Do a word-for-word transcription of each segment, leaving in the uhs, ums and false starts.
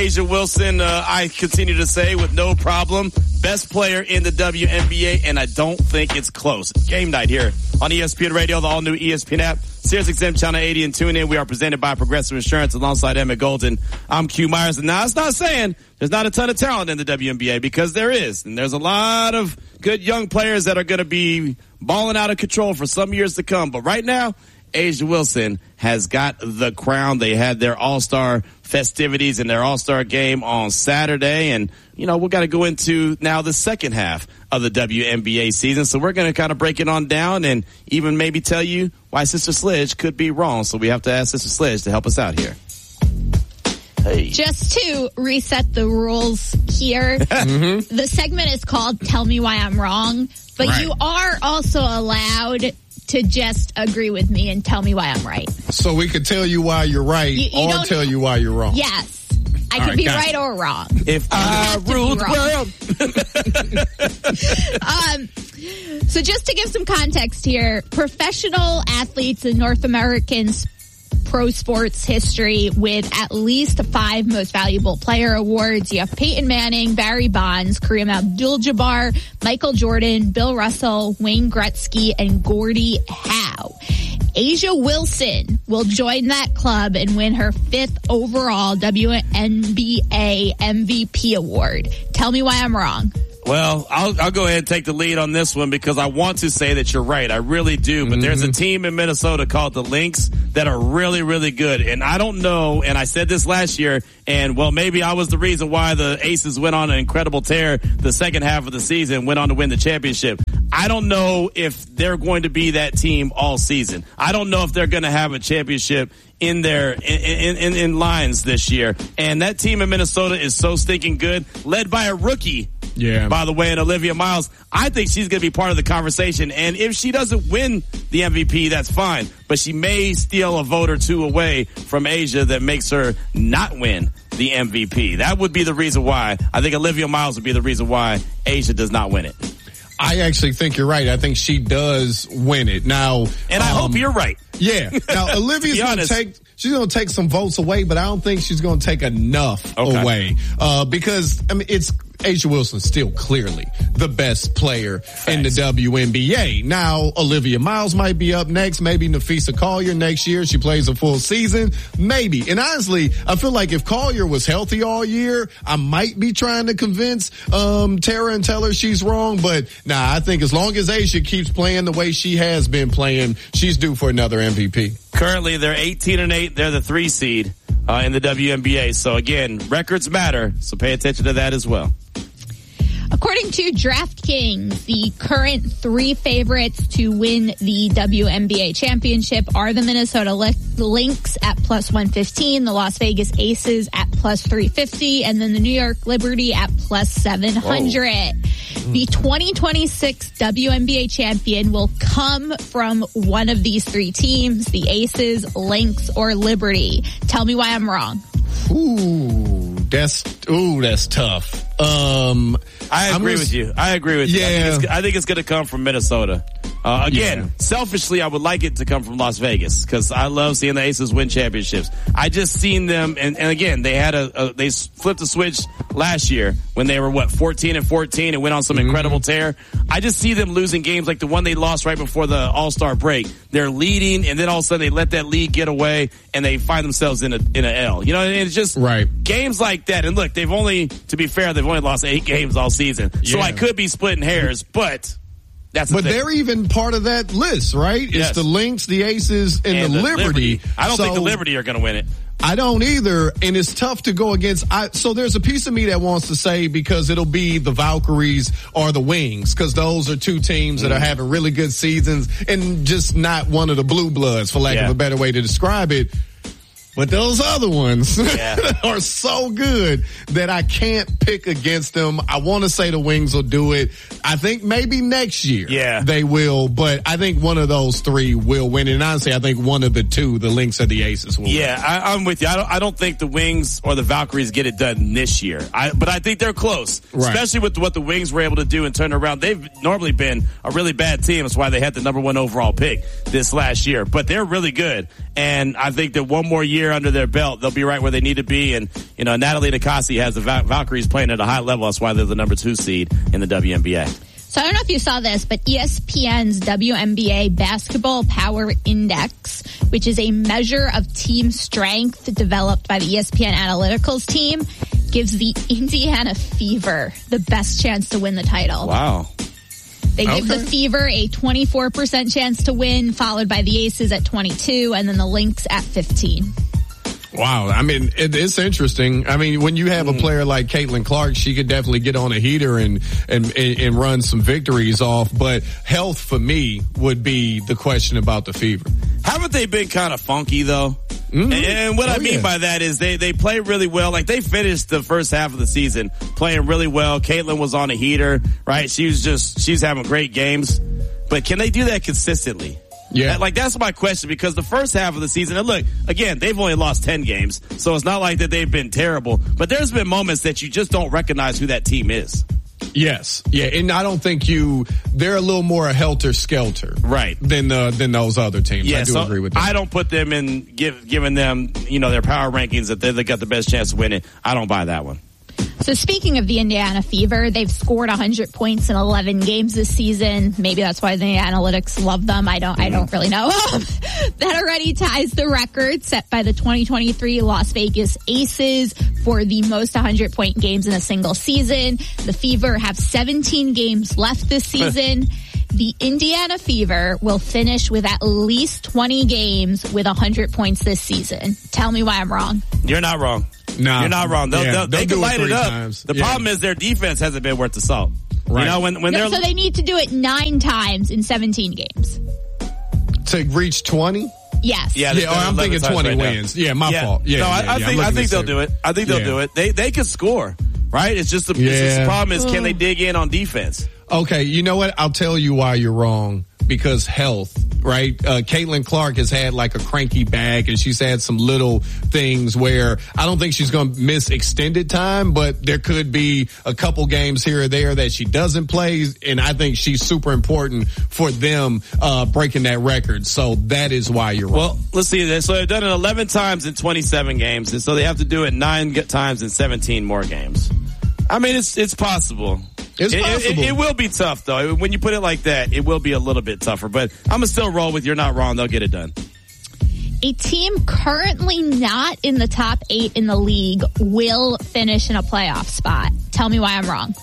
A'ja Wilson, uh, I continue to say with no problem, best player in the W N B A, and I don't think it's close. Game night here on E S P N Radio, the all-new E S P N app, Sirius X M Channel eighty, and tune in. We are presented by Progressive Insurance alongside Emmett Golden. I'm Q Myers, and now it's not saying there's not a ton of talent in the W N B A, because there is, and there's a lot of good young players that are going to be balling out of control for some years to come. But right now, A'ja Wilson has got the crown. They had their all-star festivities and their all-star game on Saturday. And, you know, we've got to go into now the second half of the W N B A season. So we're going to kind of break it on down and even maybe tell you why Sister Sledge could be wrong. So we have to ask Sister Sledge to help us out here. Hey. Just to reset the rules here, mm-hmm. the segment is called Tell Me Why I'm Wrong. But right. you are also allowed to just agree with me and tell me why I'm right. So we could tell you why you're right you, you or tell you why you're wrong. Yes. I can right, be right or wrong. If I rule the world. um, so just to give some context here, professional athletes in North Americans pro sports history with at least five most valuable player awards. You have Peyton Manning, Barry Bonds, Kareem Abdul-Jabbar, Michael Jordan, Bill Russell, Wayne Gretzky, and Gordie Howe. A'ja Wilson will join that club and win her fifth overall W N B A M V P award. Tell me why I'm wrong. Well, I'll, I'll go ahead and take the lead on this one because I want to say that you're right. I really do. But mm-hmm. there's a team in Minnesota called the Lynx that are really, really good. And I don't know, and I said this last year, and well, maybe I was the reason why the Aces went on an incredible tear the second half of the season, went on to win the championship. I don't know if they're going to be that team all season. I don't know if they're going to have a championship in their in, in, in lines this year. And that team in Minnesota is so stinking good, led by a rookie. Yeah. By the way, and Olivia Miles, I think she's going to be part of the conversation. And if she doesn't win the M V P, that's fine. But she may steal a vote or two away from A'ja that makes her not win the M V P. That would be the reason why. I think Olivia Miles would be the reason why A'ja does not win it. I actually think you're right. I think she does win it. Now, and I um, hope you're right. Yeah. Now, Olivia's going to take, she's going to take some votes away, but I don't think she's going to take enough okay. away. Uh, because, I mean, it's, A'ja Wilson's still clearly the best player Thanks. in the W N B A. Now, Olivia Miles might be up next. Maybe Napheesa Collier next year. She plays a full season. Maybe. And honestly, I feel like if Collier was healthy all year, I might be trying to convince um Tara and tell her she's wrong. But nah, I think as long as A'ja keeps playing the way she has been playing, she's due for another M V P. Currently, they're eighteen and eight. They're the three seed uh, in the W N B A. So again, records matter. So pay attention to that as well. According to DraftKings, the current three favorites to win the W N B A championship are the Minnesota Lynx at plus one fifteen, the Las Vegas Aces at plus three fifty, and then the New York Liberty at plus seven hundred. Whoa. The twenty twenty-six W N B A champion will come from one of these three teams, the Aces, Lynx, or Liberty. Tell me why I'm wrong. Ooh, that's, ooh, that's tough. Um, I agree with you. I agree with yeah. you. I think it's, I think it's going to come from Minnesota. Uh, again, yeah. selfishly, I would like it to come from Las Vegas because I love seeing the Aces win championships. I just seen them, and, and again, they had a, a they flipped a switch last year when they were what fourteen and fourteen and went on some mm-hmm. incredible tear. I just see them losing games like the one they lost right before the All-Star break. They're leading, and then all of a sudden they let that lead get away, and they find themselves in a in an L. You know, and it's just right. games like that. And look, they've only, to be fair, they've only lost eight games all season, yeah. so I could be splitting hairs, but. That's the but thing. They're even part of that list, right? Yes. It's the Lynx, the Aces, and, and the, the Liberty. Liberty. I don't so, think the Liberty are going to win it. I don't either, and it's tough to go against. I, so there's a piece of me that wants to say because it'll be the Valkyries or the Wings, because those are two teams mm. that are having really good seasons and just not one of the blue bloods, for lack yeah. of a better way to describe it. But those other ones yeah. are so good that I can't pick against them. I want to say the Wings will do it. I think maybe next year yeah. they will, but I think one of those three will win. And honestly, I think one of the two, the Lynx or the Aces, will yeah, win. Yeah, I'm with you. I don't, I don't think the Wings or the Valkyries get it done this year. I, but I think they're close, right. especially with what the Wings were able to do and turn around. They've normally been a really bad team. That's why they had the number one overall pick this last year. But they're really good. And I think that one more year year under their belt, they'll be right where they need to be. And, you know, Natalie Nakasi has the Val- Valkyries playing at a high level. That's why they're the number two seed in the W N B A. So I don't know if you saw this, but E S P N's W N B A Basketball Power Index, which is a measure of team strength developed by the E S P N Analyticals team, gives the Indiana Fever the best chance to win the title. Wow. They give okay. the Fever a twenty-four percent chance to win, followed by the Aces at twenty-two, and then the Lynx at fifteen. Wow. I mean, it, it's interesting. I mean, when you have a player like Caitlin Clark, she could definitely get on a heater and, and, and run some victories off. But health for me would be the question about the Fever. Haven't they been kind of funky though? Mm-hmm. And, and what oh, I mean yeah. by that is they, they play really well. Like they finished the first half of the season playing really well. Caitlin was on a heater, right? She was just, she's having great games. But can they do that consistently? Yeah. Like, that's my question, because the first half of the season, and look, again, they've only lost ten games, so it's not like that they've been terrible, but there's been moments that you just don't recognize who that team is. Yes. Yeah. And I don't think you, they're a little more helter-skelter. Right. Than, uh, than those other teams. Yeah, I do so agree with that. I don't put them in, give, giving them, you know, their power rankings that they, they got the best chance to win it. I don't buy that one. So speaking of the Indiana Fever, they've scored one hundred points in eleven games this season. Maybe that's why the analytics love them. I don't, mm. I don't really know. That already ties the record set by the twenty twenty-three Las Vegas Aces for the most one hundred point games in a single season. The Fever have seventeen games left this season. The Indiana Fever will finish with at least twenty games with one hundred points this season. Tell me why I'm wrong. You're not wrong. No, you're not wrong. They'll, yeah, they'll, they can light it, it up. Times. The yeah. problem is their defense hasn't been worth the salt. Right. You know, when, when no, they're so they need to do it nine times in seventeen games to reach twenty. Yes. Yeah. yeah oh, I'm thinking twenty right wins. Now. Yeah, my yeah. fault. Yeah. No, I, yeah, I yeah, think I think they'll do it. I think they'll yeah. do it. They they can score. Right. It's just the, yeah. it's just the problem is can they dig in on defense? Okay. You know what? I'll tell you why you're wrong. Because health, right? Uh, Caitlin Clark has had like a cranky back, and she's had some little things where I don't think she's going to miss extended time, but there could be a couple games here or there that she doesn't play, and I think she's super important for them uh breaking that record. So that is why you're wrong. Well, let's see this. So they've done it eleven times in twenty-seven games, and so they have to do it nine times in seventeen more games. I mean, it's it's possible. It's it, possible. It, it will be tough, though. When you put it like that, it will be a little bit tougher. But I'm going to still roll with you're not wrong. They'll get it done. A team currently not in the top eight in the league will finish in a playoff spot. Tell me why I'm wrong.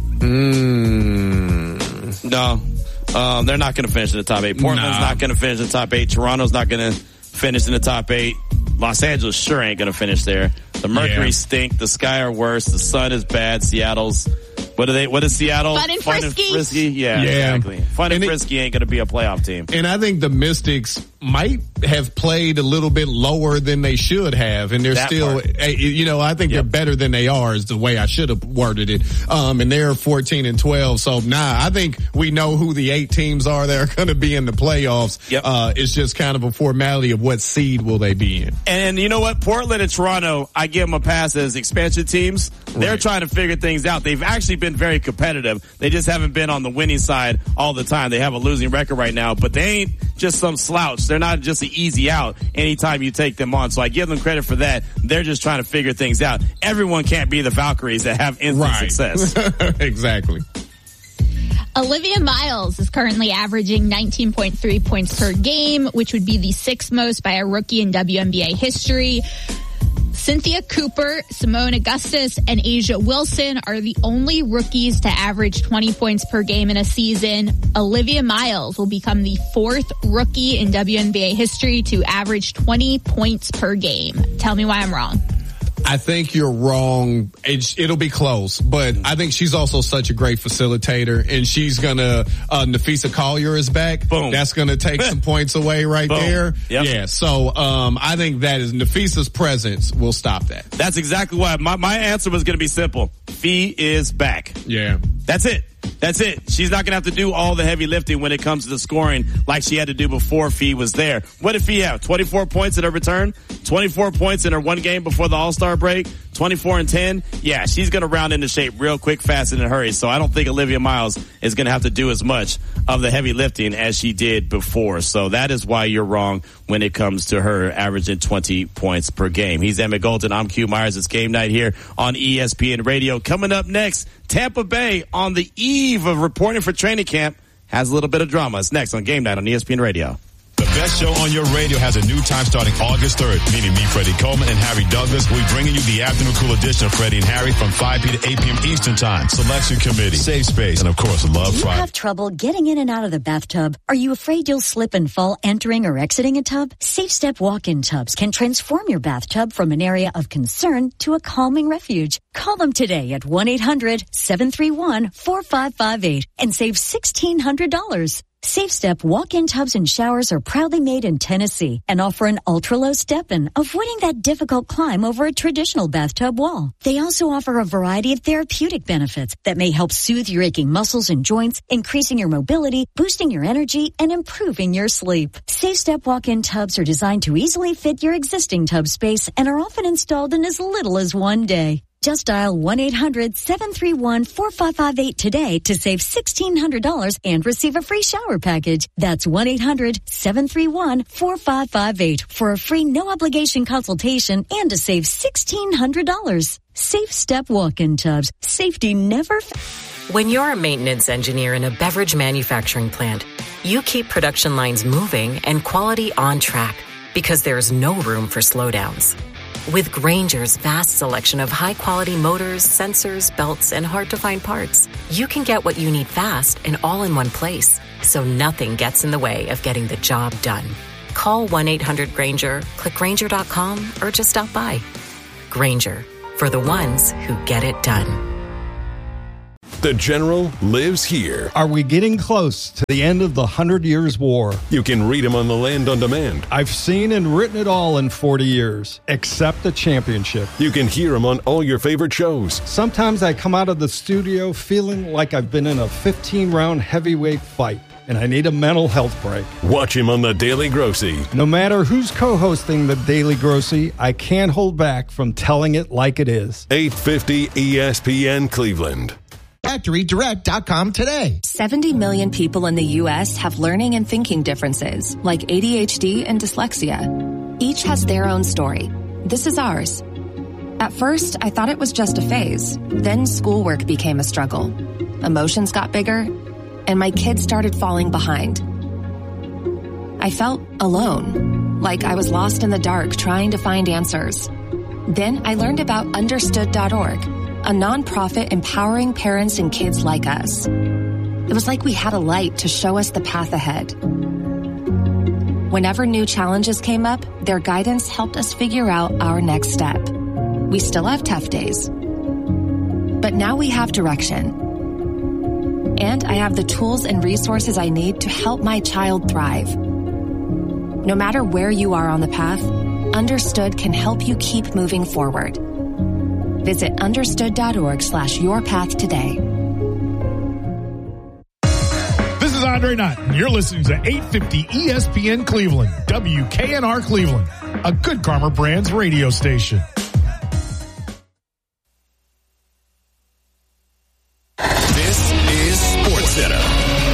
Mm. No. Um, they're not going to finish in the top eight. Portland's nah. not going to finish in the top eight. Toronto's not going to finish in the top eight. Los Angeles sure ain't going to finish there. The Mercury yeah. stink. The Sky are worse. The Sun is bad. Seattle's... What are they? What is Seattle? Fun and Fun frisky. And frisky? Yeah, yeah, exactly. Fun and, and frisky ain't going to be a playoff team. And I think the Mystics might have played a little bit lower than they should have, and they're that still, part. you know, I think yep. they're better than they are is the way I should have worded it. Um, and they're fourteen and twelve. So nah, I think we know who the eight teams are that are going to be in the playoffs. Yep. Uh, it's just kind of a formality of what seed will they be in. And you know what? Portland and Toronto, I give them a pass as expansion teams. They're right. trying to figure things out. They've actually been very competitive. They just haven't been on the winning side all the time. They have a losing record right now, but they ain't just some slouch. They're not just an easy out anytime you take them on. So I give them credit for that. They're just trying to figure things out. Everyone can't be the Valkyries that have instant right. success. Exactly. Olivia Miles is currently averaging nineteen point three points per game, which would be the sixth most by a rookie in W N B A history. Cynthia Cooper, Simone Augustus, and Asia Wilson are the only rookies to average twenty points per game in a season. Olivia Miles will become the fourth rookie in W N B A history to average twenty points per game. Tell me why I'm wrong. I think you're wrong. It, it'll be close, but I think she's also such a great facilitator, and she's gonna, uh, Nafisa Collier is back. Boom. That's gonna take some points away right Boom. there. Yep. Yeah. So, um, I think that is Nafisa's presence will stop that. That's exactly why my, my answer was gonna be simple. Fee is back. Yeah. That's it. That's it. She's not going to have to do all the heavy lifting when it comes to the scoring like she had to do before Fee was there. What did Fee have? twenty-four points in her return? twenty-four points in her one game before the All-Star break? twenty-four and ten? Yeah, she's going to round into shape real quick, fast, and in a hurry. So I don't think Olivia Miles is going to have to do as much of the heavy lifting as she did before. So that is why you're wrong when it comes to her averaging twenty points per game. He's Emmett Golden. I'm Q Myers. It's game night here on E S P N Radio. Coming up next, Tampa Bay on the eve of reporting for training camp has a little bit of drama. It's next on Game Night on E S P N Radio. The best show on your radio has a new time starting August third, meaning me, Freddie Coleman, and Harry Douglas. We'll be bringing you the afternoon cool edition of Freddie and Harry from five p.m. to eight p.m. Eastern Time. Selection Committee, Safe Space, and of course, Love Friday. Do you have trouble getting in and out of the bathtub? Are you afraid you'll slip and fall entering or exiting a tub? Safe Step walk-in tubs can transform your bathtub from an area of concern to a calming refuge. Call them today at one eight hundred seven three one four five five eight and save sixteen hundred dollars. Safe Step walk-in tubs and showers are proudly made in Tennessee and offer an ultra-low step-in, avoiding that difficult climb over a traditional bathtub wall. They also offer a variety of therapeutic benefits that may help soothe your aching muscles and joints, increasing your mobility, boosting your energy, and improving your sleep. Safe Step walk-in tubs are designed to easily fit your existing tub space and are often installed in as little as one day. Just dial one eight hundred seven three one four five five eight today to save sixteen hundred dollars and receive a free shower package. That's one eight hundred seven three one four five five eight for a free no-obligation consultation and to save sixteen hundred dollars. Safe Step walk-in tubs. Safety never... F- when you're a maintenance engineer in a beverage manufacturing plant, you keep production lines moving and quality on track because there's no room for slowdowns. With Grainger's vast selection of high-quality motors, sensors, belts, and hard-to-find parts, you can get what you need fast and all in one place, so nothing gets in the way of getting the job done. Call one eight hundred Grainger, click Grainger dot com, or just stop by. Grainger, for the ones who get it done. The General lives here. Are we getting close to the end of the Hundred Years' War? You can read him on the Land on Demand. I've seen and written it all in forty years, except the championship. You can hear him on all your favorite shows. Sometimes I come out of the studio feeling like I've been in a fifteen-round heavyweight fight, and I need a mental health break. Watch him on The Daily Grossy. No matter who's co-hosting The Daily Grossy, I can't hold back from telling it like it is. eight fifty E S P N Cleveland. Factory Direct dot com today. seventy million people in the U S have learning and thinking differences, like A D H D and dyslexia. Each has their own story. This is ours. At first, I thought it was just a phase. Then schoolwork became a struggle. Emotions got bigger, and my kids started falling behind. I felt alone, like I was lost in the dark trying to find answers. Then I learned about understood dot org. A nonprofit empowering parents and kids like us. It was like we had a light to show us the path ahead. Whenever new challenges came up, their guidance helped us figure out our next step. We still have tough days, but now we have direction. And I have the tools and resources I need to help my child thrive. No matter where you are on the path, Understood can help you keep moving forward. Visit understood dot org slash your path today. This is Andre Knott, and you're listening to eight fifty E S P N Cleveland, W K N R Cleveland, a Good Karma Brands radio station. This is SportsCenter.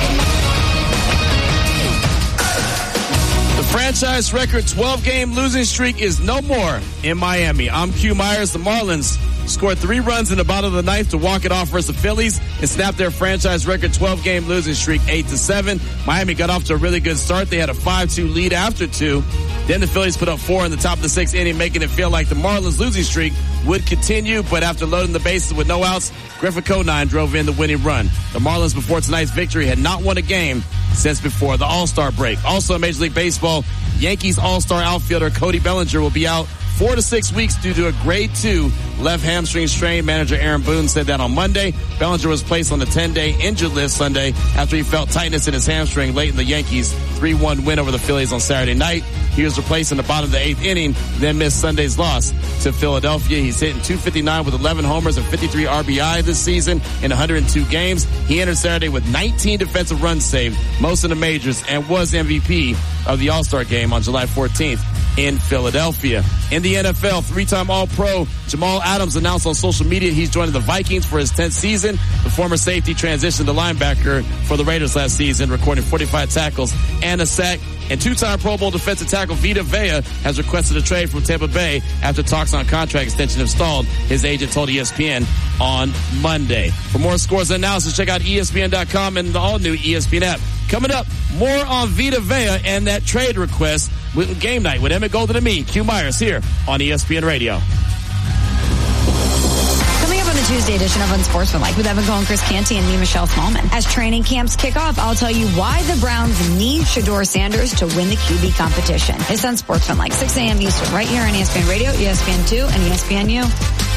The franchise record twelve-game losing streak is no more in Miami. I'm Q Myers. The Marlins scored three runs in the bottom of the ninth to walk it off versus the Phillies and snap their franchise record twelve-game losing streak eight to seven. Miami got off to a really good start. They had a five two lead after two. Then the Phillies put up four in the top of the sixth inning, making it feel like the Marlins losing streak would continue. But after loading the bases with no outs, Griffin Conine drove in the winning run. The Marlins, before tonight's victory, had not won a game since before the All-Star break. Also in Major League Baseball, Yankees All-Star outfielder Cody Bellinger will be out four to six weeks due to a grade two left hamstring strain. Manager Aaron Boone said that on Monday. Bellinger was placed on the ten-day injured list Sunday after he felt tightness in his hamstring late in the Yankees' three one win over the Phillies on Saturday night. He was replaced in the bottom of the eighth inning, then missed Sunday's loss to Philadelphia. He's hitting two fifty-nine with eleven homers and fifty-three R B I this season in one hundred two games. He entered Saturday with nineteen defensive runs saved, most in the majors, and was M V P of the All-Star game on July fourteenth in Philadelphia. In the N F L, three-time All-Pro Jamal Adams announced on social media he's joining the Vikings for his tenth season. The former safety transitioned to linebacker for the Raiders last season, recording forty-five tackles and a sack. And two-time Pro Bowl defensive tackle Vita Vea has requested a trade from Tampa Bay after talks on contract extension have stalled, his agent told E S P N on Monday. For more scores and analysis, check out E S P N dot com and the all-new E S P N app. Coming up, more on Vita Vea and that trade request with Game Night with Emmett Golden and me, Q Myers, here on E S P N Radio. Coming up on the Tuesday edition of Unsportsmanlike with Evan Cohen, Chris Canty, and me, Michelle Smallman. As training camps kick off, I'll tell you why the Browns need Shedeur Sanders to win the Q B competition. It's Unsportsmanlike, six a.m. Eastern, right here on E S P N Radio, E S P N two, and E S P N U.